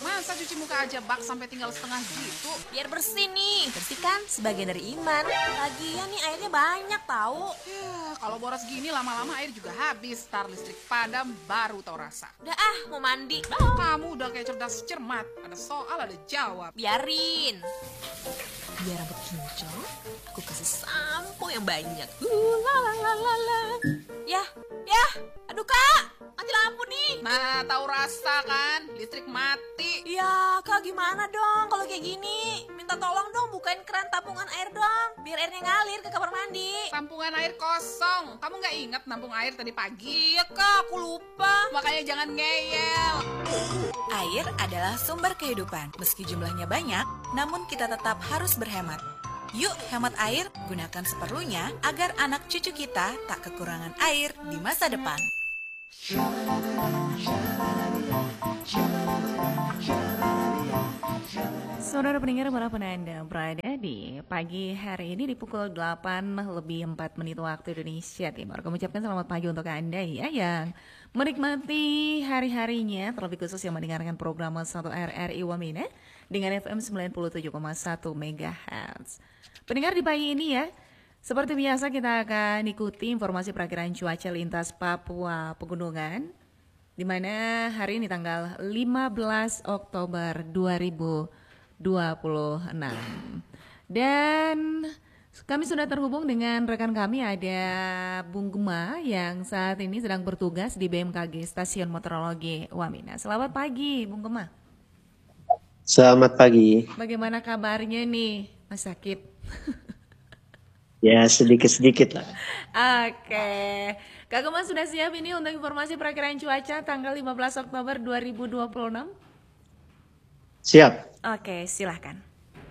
Masa cuci muka aja bak sampai tinggal setengah gitu? Biar bersih nih. Bersih kan sebagian dari iman. Lagian nih airnya banyak tahu. Ya, kalau boros gini lama-lama air juga habis. Tar listrik padam baru tau rasa. Udah mau mandi. Kamu udah kayak cerdas cermat. Ada soal, ada jawab. Biarin. Biar rambut kinclong, aku kasih sampo yang banyak. Ya. Aduh kak, mati lampu nih. Nah, tahu rasa kan? Listrik mati. Ya kak, gimana dong kalau kayak gini? Minta tolong dong bukain keran tampungan air dong, biar airnya ngalir ke kamar mandi. Tampungan air kosong. Kamu nggak ingat nampung air tadi pagi? Iya kak, aku lupa. Makanya jangan ngeyel. Air adalah sumber kehidupan. Meski jumlahnya banyak, namun kita tetap harus berhemat. Yuk hemat air, gunakan seperlunya agar anak cucu kita tak kekurangan air di masa depan. Saudara pendengar dimanapun Anda berada di pagi hari ini di pukul 8 lebih 4 menit waktu Indonesia Timur. Kami ucapkan selamat pagi untuk Anda ya yang menikmati hari-harinya, terlebih khusus yang mendengarkan program 1 RRI Wamena dengan FM 97,1 MHz. Pendengar di pagi ini ya, seperti biasa kita akan ikuti informasi perakiraan cuaca lintas Papua Pegunungan, di mana hari ini tanggal 15 Oktober 2026. Dan kami sudah terhubung dengan rekan kami, ada Bung Gema yang saat ini sedang bertugas di BMKG Stasiun Meteorologi Wamena. Selamat pagi Bung Gema. Selamat pagi. Bagaimana kabarnya nih, Mas Sakip? Ya sedikit-sedikit lah. Oke, Kak Gema sudah siap ini untuk informasi perakiraan cuaca tanggal 15 Oktober 2026? Siap. Oke, silahkan.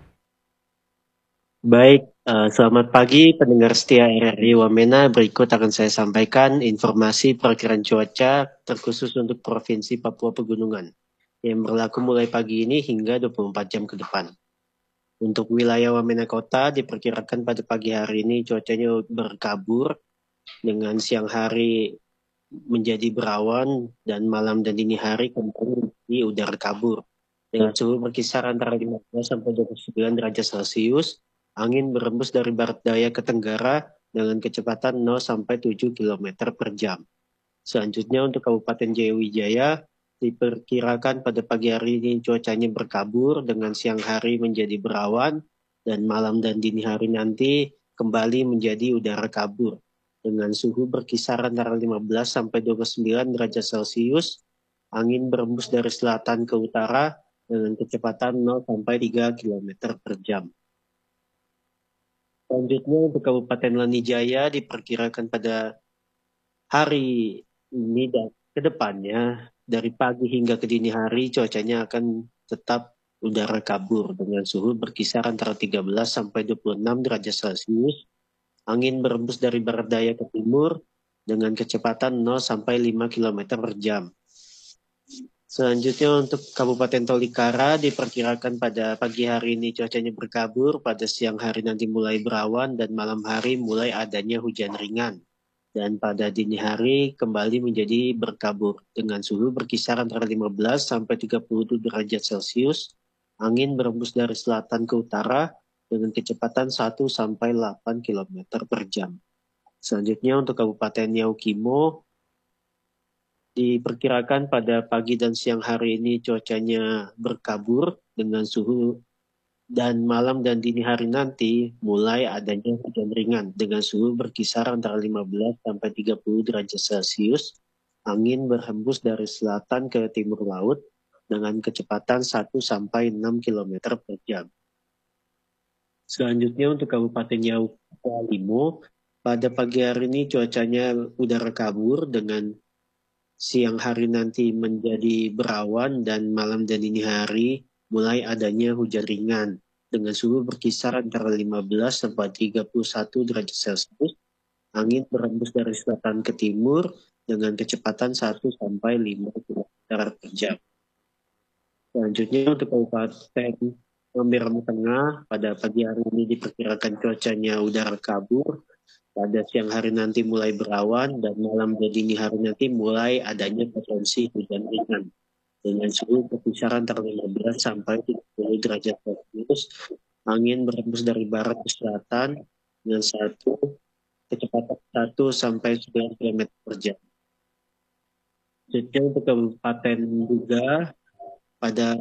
Baik, selamat pagi pendengar setia RRI Wamena. Berikut akan saya sampaikan informasi perakiraan cuaca terkhusus untuk Provinsi Papua Pegunungan yang berlaku mulai pagi ini hingga 24 jam ke depan. Untuk wilayah Wamena Kota diperkirakan pada pagi hari ini cuacanya berkabur dengan siang hari menjadi berawan dan malam dan dini hari kembali di udara kabur dengan suhu berkisar antara 15 sampai 29 derajat Celcius. Angin berembus dari barat daya ke tenggara dengan kecepatan 0 sampai 7 km per jam. Selanjutnya untuk Kabupaten Jayawijaya diperkirakan pada pagi hari ini cuacanya berkabur dengan siang hari menjadi berawan dan malam dan dini hari nanti kembali menjadi udara kabur dengan suhu berkisar antara 15 sampai 29 derajat Celcius. Angin berembus dari selatan ke utara dengan kecepatan 0 sampai 3 km per jam. Selanjutnya untuk Kabupaten Lanijaya diperkirakan pada hari ini dan ke depannya dari pagi hingga ke dini hari cuacanya akan tetap udara kabur dengan suhu berkisar antara 13 sampai 26 derajat Celcius. Angin berembus dari barat daya ke timur dengan kecepatan 0 sampai 5 km per jam. Selanjutnya untuk Kabupaten Tolikara diperkirakan pada pagi hari ini cuacanya berkabur, pada siang hari nanti mulai berawan dan malam hari mulai adanya hujan ringan. Dan pada dini hari kembali menjadi berkabur dengan suhu berkisar antara 15 sampai 30 derajat Celcius. Angin berembus dari selatan ke utara dengan kecepatan 1 sampai 8 km per jam. Selanjutnya untuk Kabupaten Yaukimo diperkirakan pada pagi dan siang hari ini cuacanya berkabur dengan suhu dan malam dan dini hari nanti mulai adanya hujan ringan dengan suhu berkisar antara 15 sampai 30 derajat Celcius. Angin berhembus dari selatan ke timur laut dengan kecepatan 1 sampai 6 km per jam. Selanjutnya untuk Kabupaten Yaukimo, pada pagi hari ini cuacanya udara kabur dengan siang hari nanti menjadi berawan dan malam dan dini hari mulai adanya hujan ringan dengan suhu berkisar antara 15 sampai 31 derajat Celcius. Angin berembus dari selatan ke timur dengan kecepatan 1 sampai 5 km per jam. Selanjutnya untuk Kabupaten Mamberamo Tengah, pada pagi hari ini diperkirakan cuacanya udara kabur. Pada siang hari nanti mulai berawan dan malam dan dini hari nanti mulai adanya potensi hujan ringan dengan suhu berkisar antara 15 sampai 30 derajat Celcius. Angin berhembus dari barat ke selatan dengan kecepatan 1 sampai 9 km per jam. Selanjutnya untuk Kabupaten Duga, pada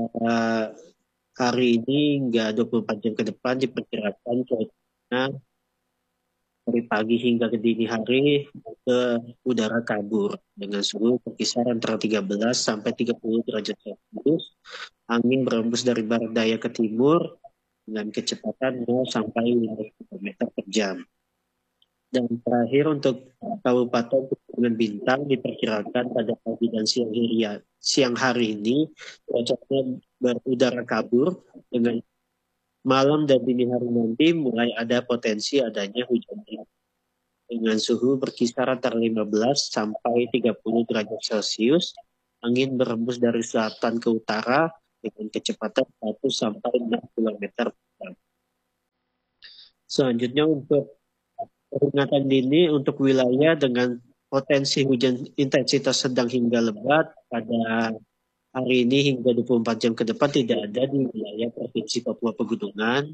hari ini hingga 24 jam ke depan diperkirakan cuaca dari pagi hingga ke dini hari ke udara kabur dengan suhu berkisar antara 13 sampai 30 derajat Celcius. Angin berhembus dari barat daya ke timur dengan kecepatan 0 sampai 5 km per jam. Dan terakhir untuk Kabupaten Pegunungan Bintang diperkirakan pada pagi dan siang hari ini cuacanya berudara kabur dengan malam dan dini hari nanti mulai ada potensi adanya hujan dengan suhu berkisar antara 15 sampai 30 derajat Celcius. Angin berhembus dari selatan ke utara dengan kecepatan 1 sampai 6 km per jam. Selanjutnya untuk peringatan dini untuk wilayah dengan potensi hujan intensitas sedang hingga lebat pada hari ini hingga 24 jam ke depan tidak ada di wilayah Provinsi Papua Pegunungan.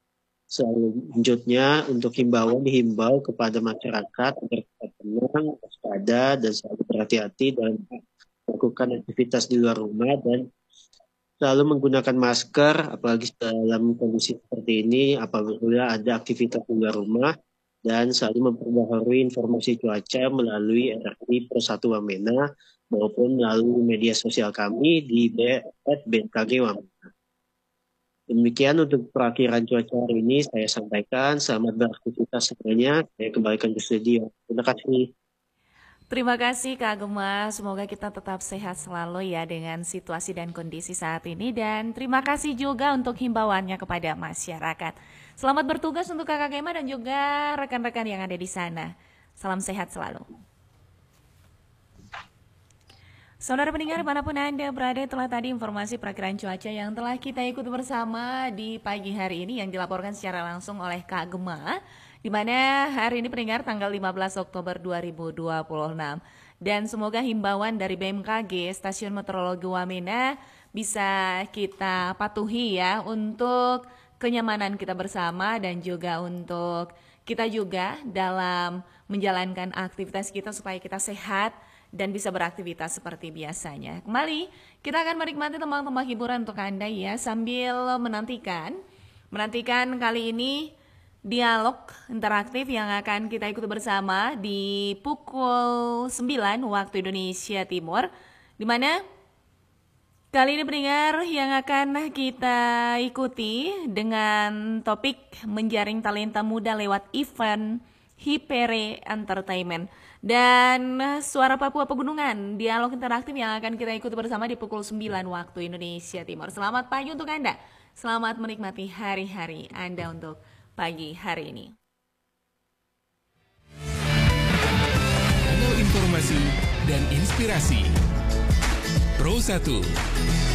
Selanjutnya untuk himbauan dihimbau kepada masyarakat agar tetap tenang, waspada, dan selalu berhati-hati dan melakukan aktivitas di luar rumah dan selalu menggunakan masker apalagi dalam kondisi seperti ini apabila ada aktivitas di luar rumah. Dan selalu memperbaharui informasi cuaca melalui RRI Pro1 Wamena maupun melalui media sosial kami di @bmkg Wamena. Demikian untuk perakhiran cuaca hari ini saya sampaikan. Selamat beraktivitas semuanya. Saya kembalikan ke studio. Terima kasih. Terima kasih Kak Gema, semoga kita tetap sehat selalu ya dengan situasi dan kondisi saat ini. Dan terima kasih juga untuk himbauannya kepada masyarakat. Selamat bertugas untuk Kakak Gema dan juga rekan-rekan yang ada di sana. Salam sehat selalu. Saudara pendengar dimanapun Anda berada, telah tadi informasi perakhiran cuaca yang telah kita ikuti bersama di pagi hari ini yang dilaporkan secara langsung oleh Kak Gema. Di mana hari ini pendengar tanggal 15 Oktober 2026. Dan semoga himbauan dari BMKG Stasiun Meteorologi Wamena bisa kita patuhi ya untuk kenyamanan kita bersama dan juga untuk kita juga dalam menjalankan aktivitas kita supaya kita sehat dan bisa beraktivitas seperti biasanya. Kembali kita akan menikmati tembang-tembang hiburan untuk Anda ya sambil menantikan kali ini dialog interaktif yang akan kita ikuti bersama di pukul 9 waktu Indonesia Timur, di mana kali ini pendengar yang akan kita ikuti dengan topik menjaring talenta muda lewat event Hipere Entertainment dan Suara Papua Pegunungan, dialog interaktif yang akan kita ikuti bersama di pukul 9 waktu Indonesia Timur. Selamat pagi untuk Anda, selamat menikmati hari-hari Anda untuk pagi hari ini. Kanal informasi dan inspirasi Pro 1.